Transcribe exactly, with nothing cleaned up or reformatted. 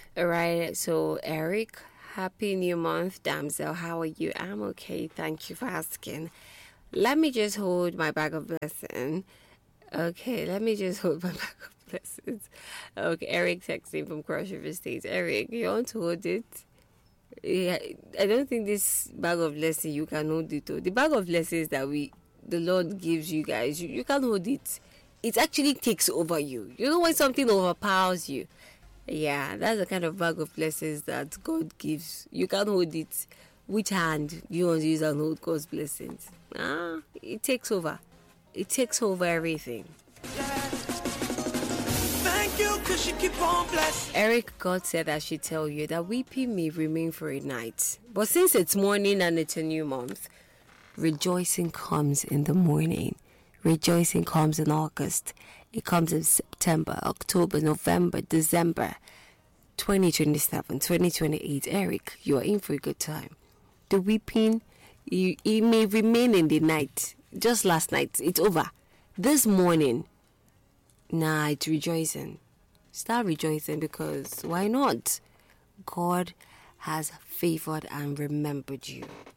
All right. So, Eric, happy new month, damsel. How are you? I'm okay. Thank you for asking. Let me just hold my bag of blessing. Okay, let me just hold my bag of blessings. Okay, Eric texting from Cross River State. Eric, you want to hold it? Yeah, I don't think this bag of blessing you can hold it. Oh. The bag of blessings that we, the Lord gives you guys, you, you can't hold it. It actually takes over you. You know when something overpowers you. Yeah, that's the kind of bag of blessings that God gives. You can't hold it. Which hand you want to use and hold God's blessings? Ah, it takes over. It takes over everything. Thank you, cause you keep on blessing. Eric, God said I should tell you that weeping may remain for a night. But since it's morning and it's a new month, rejoicing comes in the morning. Rejoicing comes in August. It comes in September, October, November, December. twenty twenty-seven, twenty twenty-eight. Eric, you are in for a good time. The weeping, you, it may remain in the night. Just last night, it's over. This morning, nah, it's rejoicing. Start rejoicing because why not? God has favored and remembered you.